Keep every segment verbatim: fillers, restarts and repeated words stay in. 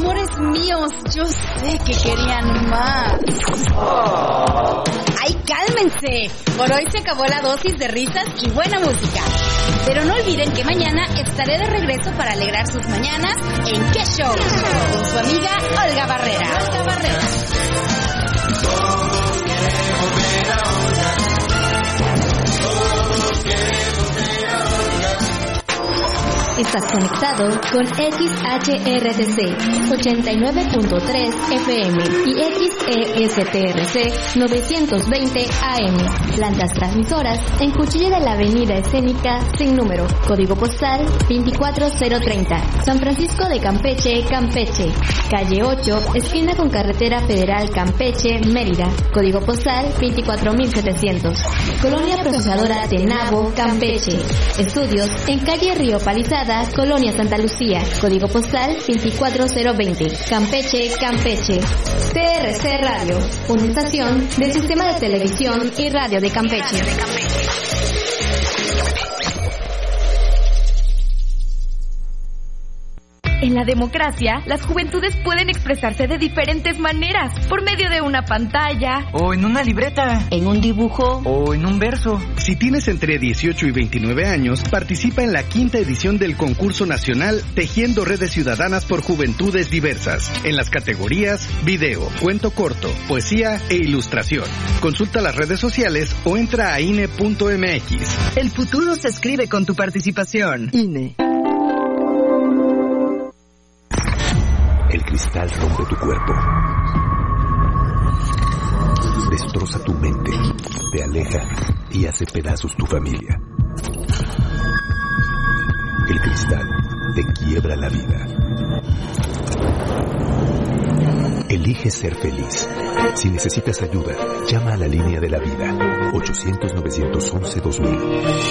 amores míos, yo sé que querían más. Oh. ¡Ay, cálmense! Por hoy se acabó la dosis de risas y buena música. Pero no olviden que mañana estaré de regreso para alegrar sus mañanas en ¿Qué Show? Con su amiga Olga Barrera. Olga Barrera. Estás conectado con X H R T C ochenta y nueve punto tres F M y X E S T R C novecientos veinte A M. Plantas transmisoras en Cuchilla de la Avenida Escénica sin número. Código postal veinticuatro cero treinta. San Francisco de Campeche, Campeche. Calle ocho, esquina con Carretera Federal Campeche, Mérida. Código postal veinticuatro mil setecientos. Colonia Procesadora de Nabo, Campeche. Estudios en calle Río Palizada, Colonia Santa Lucía, código postal veinticuatro cero veinte, Campeche, Campeche. T R C Radio, una estación del Sistema de Televisión y Radio de Campeche. En la democracia, las juventudes pueden expresarse de diferentes maneras, por medio de una pantalla, o en una libreta, en un dibujo, o en un verso. Si tienes entre dieciocho y veintinueve años, participa en la quinta edición del concurso nacional Tejiendo Redes Ciudadanas por Juventudes Diversas, en las categorías video, cuento corto, poesía e ilustración. Consulta las redes sociales o entra a I N E punto M X. El futuro se escribe con tu participación. I N E. El cristal rompe tu cuerpo, destroza tu mente, te aleja y hace pedazos tu familia. El cristal te quiebra la vida. Elige ser feliz. Si necesitas ayuda, llama a la línea de la vida, ochocientos, novecientos once, dos mil.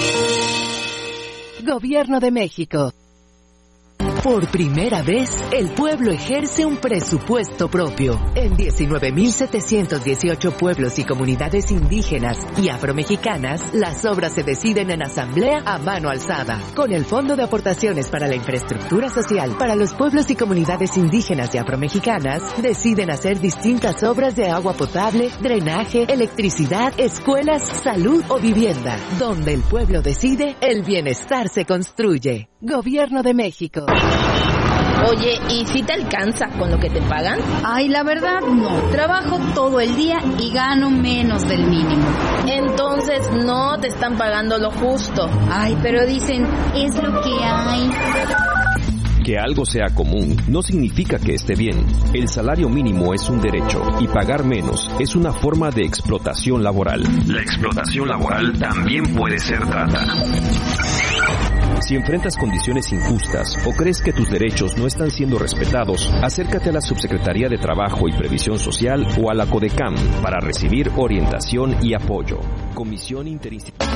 Gobierno de México. Por primera vez, el pueblo ejerce un presupuesto propio. En diecinueve mil setecientos dieciocho pueblos y comunidades indígenas y afromexicanas, las obras se deciden en asamblea a mano alzada. Con el Fondo de Aportaciones para la Infraestructura Social para los pueblos y comunidades indígenas y afromexicanas, deciden hacer distintas obras de agua potable, drenaje, electricidad, escuelas, salud o vivienda. Donde el pueblo decide, el bienestar se construye. Gobierno de México. Oye, ¿y si te alcanza con lo que te pagan? Ay, la verdad no. Trabajo todo el día y gano menos del mínimo. Entonces no te están pagando lo justo. Ay, pero dicen, es lo que hay. Que algo sea común no significa que esté bien. El salario mínimo es un derecho y pagar menos es una forma de explotación laboral. La explotación laboral también puede ser trata. Si enfrentas condiciones injustas o crees que tus derechos no están siendo respetados, acércate a la Subsecretaría de Trabajo y Previsión Social o a la CODECAM para recibir orientación y apoyo. Comisión Interinstitucional.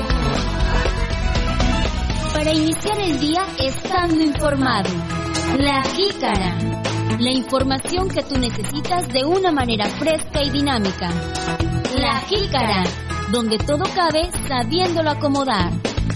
Para iniciar el día estando informado. La Jícara. La información que tú necesitas de una manera fresca y dinámica. La Jícara, donde todo cabe sabiéndolo acomodar.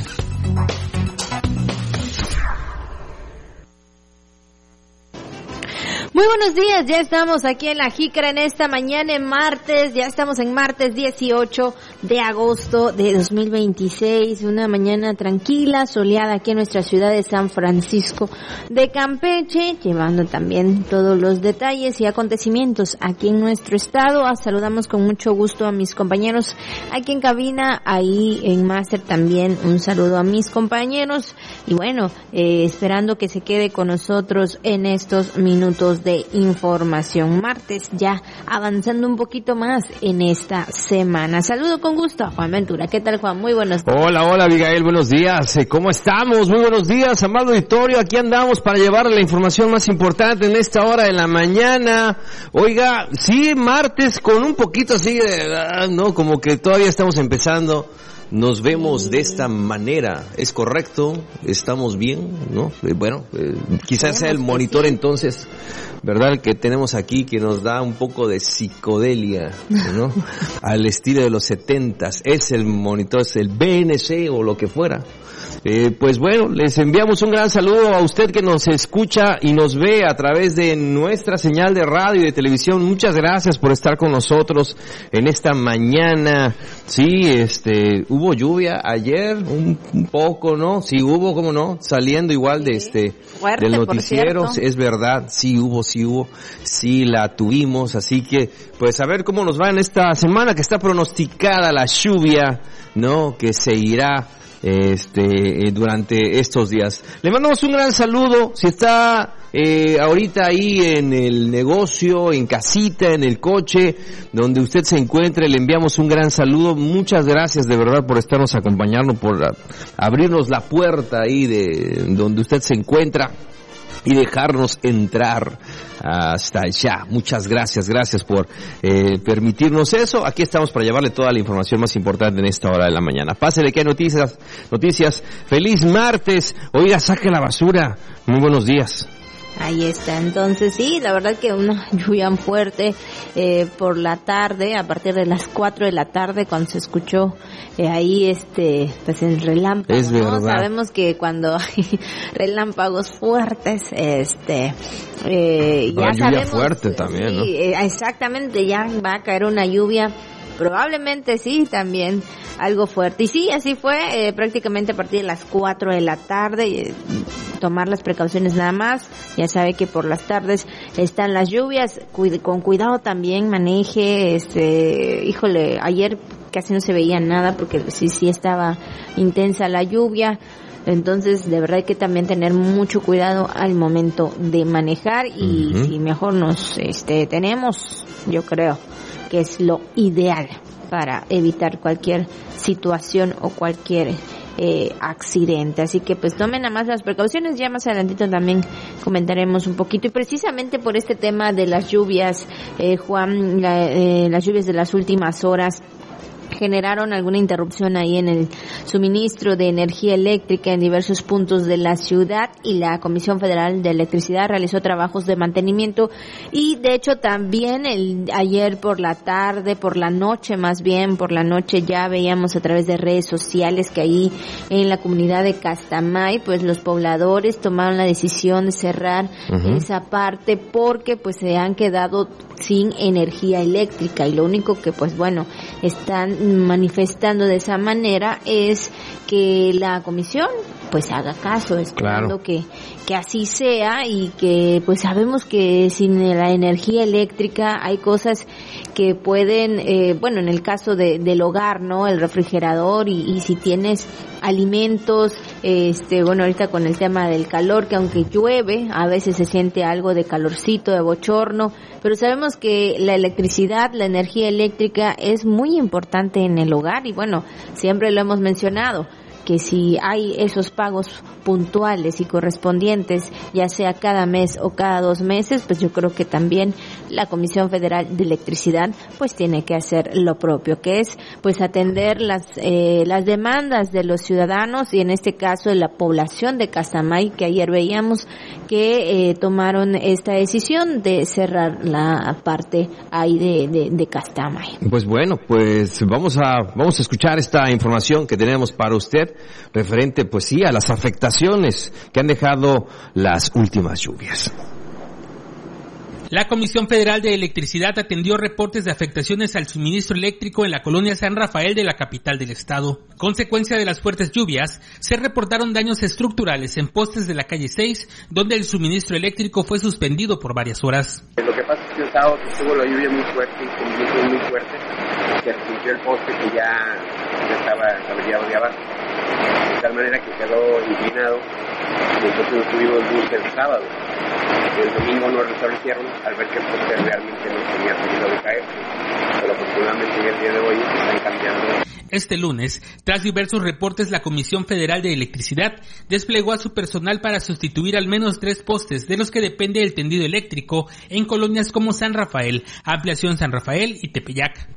Muy buenos días, ya estamos aquí en La Jícara en esta mañana en martes, ya estamos en martes dieciocho de agosto de dos mil veintiséis, una mañana tranquila, soleada aquí en nuestra ciudad de San Francisco de Campeche, llevando también todos los detalles y acontecimientos aquí en nuestro estado. Saludamos con mucho gusto a mis compañeros aquí en cabina, ahí en máster también un saludo a mis compañeros y bueno, eh, esperando que se quede con nosotros en estos minutos de información. Martes ya avanzando un poquito más en esta semana. Saludo con gusto a Juan Ventura. ¿Qué tal, Juan? Muy buenos días. Hola, hola, Abigail. Buenos días. ¿Cómo estamos? Muy buenos días, amado auditorio. Aquí andamos para llevarle la información más importante en esta hora de la mañana. Oiga, sí, martes con un poquito así de, no, como que todavía estamos empezando. Nos vemos de esta manera, ¿es correcto? ¿Estamos bien? ¿No? Eh, bueno, eh, quizás sea el monitor entonces, ¿verdad? Que tenemos aquí que nos da un poco de psicodelia, ¿no? Al estilo de los setentas. Es el monitor, es el B N C o lo que fuera. Eh, pues bueno, les enviamos un gran saludo a usted que nos escucha y nos ve a través de nuestra señal de radio y de televisión. Muchas gracias por estar con nosotros en esta mañana. Sí, este, hubo lluvia ayer, un, un poco, ¿no? Sí hubo, ¿cómo no? Saliendo igual de este, Fuerte, del noticiero, es verdad, sí hubo, sí hubo, sí la tuvimos, así que, pues a ver cómo nos va en esta semana que está pronosticada la lluvia, ¿no? Que se irá este durante estos días. Le mandamos un gran saludo, si está eh, ahorita ahí en el negocio, en casita, en el coche, donde usted se encuentre, le enviamos un gran saludo. Muchas gracias de verdad por estarnos acompañando, por a, abrirnos la puerta ahí de donde usted se encuentra y dejarnos entrar hasta allá. Muchas gracias, gracias por eh, permitirnos eso. Aquí estamos para llevarle toda la información más importante en esta hora de la mañana. Pásele que hay noticias, noticias. Feliz martes. Oiga, saque la basura. Muy buenos días. Ahí está, entonces sí, la verdad que una lluvia fuerte eh, por la tarde, a partir de las cuatro de la tarde, cuando se escuchó eh, ahí este, pues el relámpago, es ¿no? verdad. Sabemos que cuando hay relámpagos fuertes, este, eh, ya lluvia sabemos, fuerte también, sí, ¿no? eh, exactamente, ya va a caer una lluvia. Probablemente sí, también algo fuerte. Y sí, así fue, eh, prácticamente a partir de las cuatro de la tarde, eh, tomar las precauciones nada más. Ya sabe que por las tardes están las lluvias, cuide, con cuidado también, maneje, este, híjole, ayer casi no se veía nada porque sí, sí estaba intensa la lluvia. Entonces, de verdad hay que también tener mucho cuidado al momento de manejar y uh-huh. si mejor nos este, tenemos, yo creo que es lo ideal para evitar cualquier situación o cualquier eh, accidente. Así que pues tomen nada más las precauciones, ya más adelantito también comentaremos un poquito. Y precisamente por este tema de las lluvias, eh, Juan, la, eh, las lluvias de las últimas horas generaron alguna interrupción ahí en el suministro de energía eléctrica en diversos puntos de la ciudad y la Comisión Federal de Electricidad realizó trabajos de mantenimiento y de hecho también el ayer por la tarde, por la noche más bien, por la noche ya veíamos a través de redes sociales que ahí en la comunidad de Castamay pues los pobladores tomaron la decisión de cerrar uh-huh. esa parte porque pues se han quedado sin energía eléctrica y lo único que pues bueno están manifestando de esa manera es que la comisión pues haga caso, esperando claro. que que así sea y que pues sabemos que sin la energía eléctrica hay cosas que pueden, eh, bueno, en el caso de, del hogar, ¿no? El refrigerador y, y si tienes alimentos, este, bueno, ahorita con el tema del calor, que aunque llueve, a veces se siente algo de calorcito, de bochorno, pero sabemos que la electricidad, la energía eléctrica es muy importante en el hogar y bueno, siempre lo hemos mencionado, que si hay esos pagos puntuales y correspondientes, ya sea cada mes o cada dos meses, pues yo creo que también la Comisión Federal de Electricidad pues tiene que hacer lo propio, que es pues atender las eh, las demandas de los ciudadanos y en este caso de la población de Castamay, que ayer veíamos que eh, tomaron esta decisión de cerrar la parte ahí de, de, de Castamay. Pues bueno, pues vamos a vamos a escuchar esta información que tenemos para usted referente, pues sí, a las afectaciones que han dejado las últimas lluvias. La Comisión Federal de Electricidad atendió reportes de afectaciones al suministro eléctrico en la colonia San Rafael de la capital del estado. Consecuencia de las fuertes lluvias, se reportaron daños estructurales en postes de la calle seis, donde el suministro eléctrico fue suspendido por varias horas. Lo que pasa es que el sábado que estuvo la lluvia muy fuerte y con vientos muy fuerte, se resintió el poste que ya, ya estaba averiado de abajo, de tal manera que quedó inclinado y entonces no tuvimos luz el sábado. El domingo no restablecieron al ver que el poste realmente no tenía peligro de caer, pero afortunadamente el día de hoy están cambiando. Este lunes, tras diversos reportes, la Comisión Federal de Electricidad desplegó a su personal para sustituir al menos tres postes de los que depende el tendido eléctrico en colonias como San Rafael, Ampliación San Rafael y Tepeyac.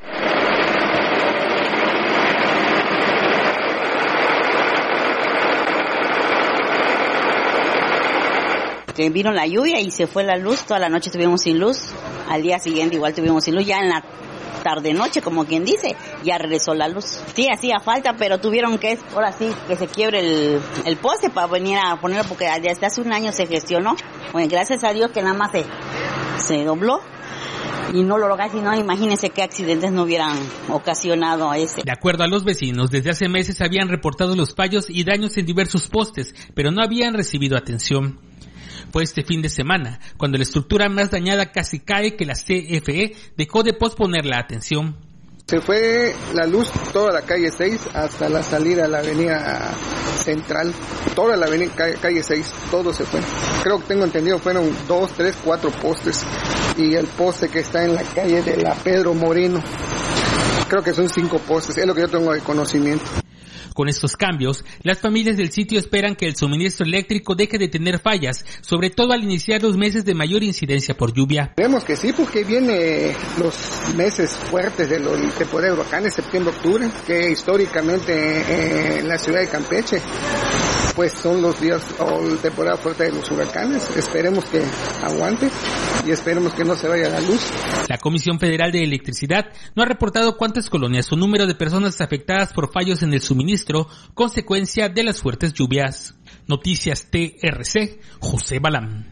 Vino la lluvia y se fue la luz, toda la noche estuvimos sin luz, al día siguiente igual tuvimos sin luz, ya en la tarde noche, como quien dice, ya regresó la luz. Sí, hacía falta, pero tuvieron que, ahora sí, que se quiebre el, el poste para venir a ponerlo, porque desde hace un año se gestionó. Bueno, gracias a Dios que nada más se, se dobló. Y no lo logran, si no, imagínense qué accidentes no hubieran ocasionado a ese. De acuerdo a los vecinos, desde hace meses habían reportado los fallos y daños en diversos postes, pero no habían recibido atención. Fue este fin de semana, cuando la estructura más dañada casi cae, que la C F E dejó de posponer la atención. Se fue la luz toda la calle seis hasta la salida a la avenida central, toda la avenida calle seis, todo se fue. Creo que tengo entendido fueron dos, tres, cuatro postes y el poste que está en la calle de la Pedro Moreno. Creo que son cinco postes, es lo que yo tengo de conocimiento. Con estos cambios, las familias del sitio esperan que el suministro eléctrico deje de tener fallas, sobre todo al iniciar los meses de mayor incidencia por lluvia. Vemos que sí, porque vienen los meses fuertes de los temporada de huracanes, septiembre, octubre, que históricamente eh, en la ciudad de Campeche pues son los días o la temporada fuerte de los huracanes. Esperemos que aguante y esperemos que no se vaya la luz. La Comisión Federal de Electricidad no ha reportado cuántas colonias o número de personas afectadas por fallos en el suministro, consecuencia de las fuertes lluvias. Noticias T R C, José Balam.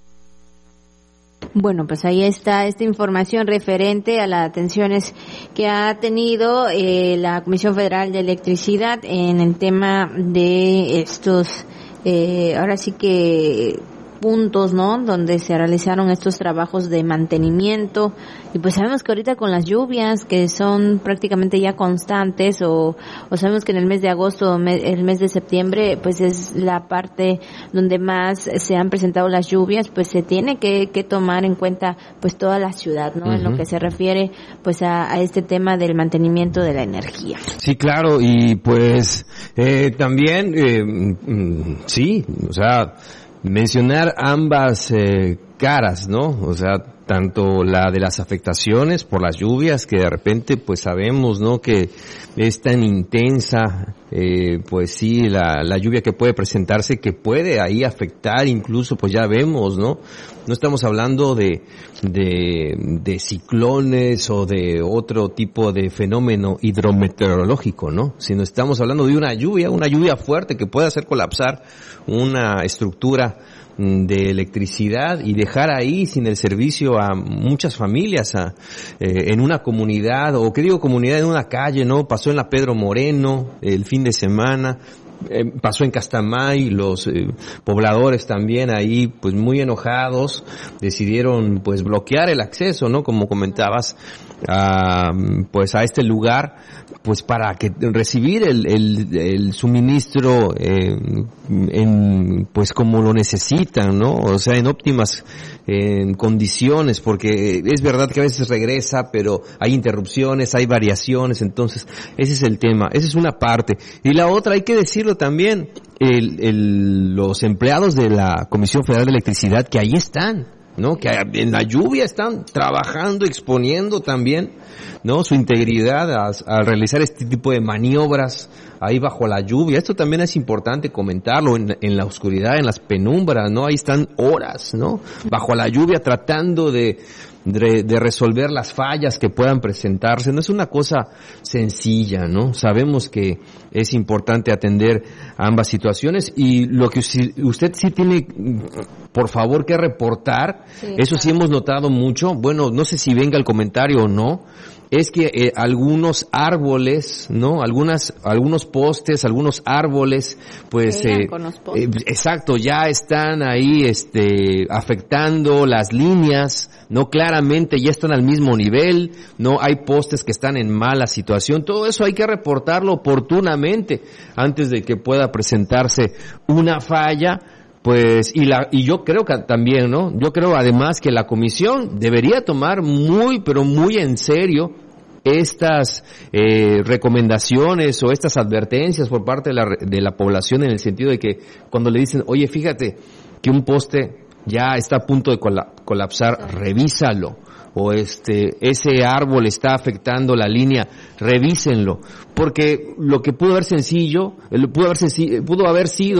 Bueno, pues ahí está esta información referente a las atenciones que ha tenido eh, la Comisión Federal de Electricidad en el tema de estos, eh, ahora sí que puntos, ¿no?, donde se realizaron estos trabajos de mantenimiento. Y pues sabemos que ahorita con las lluvias que son prácticamente ya constantes, o, o sabemos que en el mes de agosto, el mes de septiembre, pues es la parte donde más se han presentado las lluvias, pues se tiene que, que tomar en cuenta pues toda la ciudad, ¿no?, uh-huh. en lo que se refiere pues a, a este tema del mantenimiento de la energía. Sí, claro, y pues eh, también, eh, sí, o sea, mencionar ambas eh, caras, ¿no? O sea, tanto la de las afectaciones por las lluvias, que de repente pues sabemos, ¿no?, que es tan intensa, eh, pues sí, la, la lluvia que puede presentarse, que puede ahí afectar incluso, pues ya vemos, ¿no? No estamos hablando de, de, de ciclones o de otro tipo de fenómeno hidrometeorológico, ¿no? Sino estamos hablando de una lluvia, una lluvia fuerte que puede hacer colapsar una estructura de electricidad y dejar ahí sin el servicio a muchas familias, a, eh, en una comunidad, o qué digo comunidad, en una calle, ¿no? Pasó en la Pedro Moreno el fin de semana, eh, pasó en Castamay, los eh, pobladores también ahí, pues muy enojados, decidieron pues bloquear el acceso, ¿no?, como comentabas, a, pues a este lugar, pues para que recibir el, el, el suministro eh, en, pues como lo necesitan, ¿no? O sea, en óptimas en condiciones, porque es verdad que a veces regresa, pero hay interrupciones, hay variaciones, entonces ese es el tema, esa es una parte. Y la otra, hay que decirlo también, el, el, los empleados de la Comisión Federal de Electricidad que ahí están, ¿no?, que en la lluvia están trabajando, exponiendo también, ¿no?, su integridad a, a realizar este tipo de maniobras ahí bajo la lluvia. Esto también es importante comentarlo, en, en la oscuridad, en las penumbras, ¿no? Ahí están horas, ¿no?, bajo la lluvia tratando de, de, de resolver las fallas que puedan presentarse. No es una cosa sencilla, ¿no? Sabemos que es importante atender ambas situaciones, y lo que usted sí tiene, por favor, que reportar, sí, eso claro. Sí hemos notado mucho, bueno, no sé si venga el comentario o no, es que eh, algunos árboles, ¿no?, algunas, algunos postes, algunos árboles, pues, eh, eh, exacto, ya están ahí, este, afectando las líneas, no, claramente ya están al mismo nivel, no, hay postes que están en mala situación. Todo eso hay que reportarlo oportunamente antes de que pueda presentarse una falla. Pues, y la, y yo creo que también, ¿no? Yo creo además que la comisión debería tomar muy, pero muy en serio estas eh, recomendaciones o estas advertencias por parte de la, de la población, en el sentido de que cuando le dicen, oye, fíjate que un poste ya está a punto de colapsar, revísalo. O este, ese árbol está afectando la línea, revísenlo. Porque lo que pudo haber sencillo, pudo haber, senci- pudo haber sido